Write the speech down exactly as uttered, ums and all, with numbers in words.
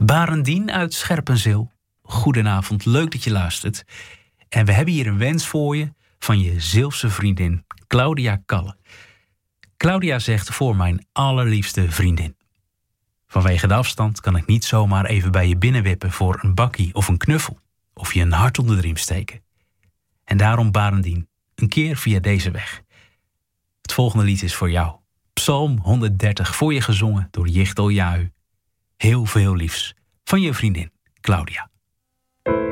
Barendien uit Scherpenzeel. Goedenavond, leuk dat je luistert. En we hebben hier een wens voor je van je Zeelse vriendin Claudia Kalle. Claudia zegt voor mijn allerliefste vriendin. Vanwege de afstand kan ik niet zomaar even bij je binnenwippen voor een bakkie of een knuffel. Of je een hart onder de riem steken. En daarom Barendien, een keer via deze weg. Het volgende lied is voor jou. Psalm honderddertig, voor je gezongen door Jichtel Jahu. Heel veel liefs van je vriendin Claudia.